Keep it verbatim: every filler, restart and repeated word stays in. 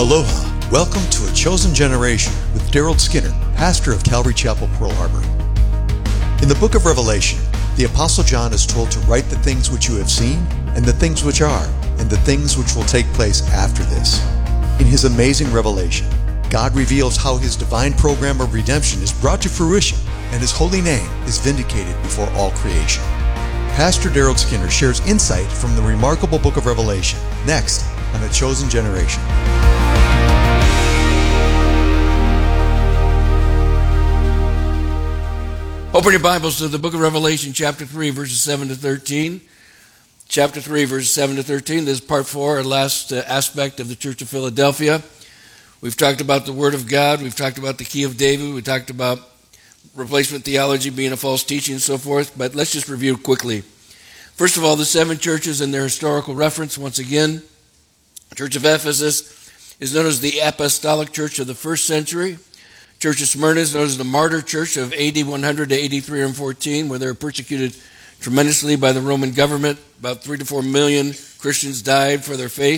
Aloha. Welcome to A Chosen Generation with Daryl Skinner, pastor of Calvary Chapel, Pearl Harbor. In the book of Revelation, the Apostle John is told to write the things which you have seen, and the things which are, and the things which will take place after this. In his amazing revelation, God reveals how his divine program of redemption is brought to fruition, and his holy name is vindicated before all creation. Pastor Daryl Skinner shares insight from the remarkable book of Revelation, next on A Chosen Generation. Open your Bibles to the book of Revelation, chapter three, verses seven to thirteen. Chapter three, verses seven to thirteen. This is part four, our last uh, aspect of the Church of Philadelphia. We've talked about the Word of God. We've talked about the key of David. We talked about replacement theology being a false teaching and so forth. But let's just review quickly. First of all, the seven churches and their historical reference. Once again, the Church of Ephesus is known as the Apostolic Church of the first century. Church of Smyrna is known as the Martyr Church of A D one hundred to A D three fourteen, where they were persecuted tremendously by the Roman government. About three to four million Christians died for their faith.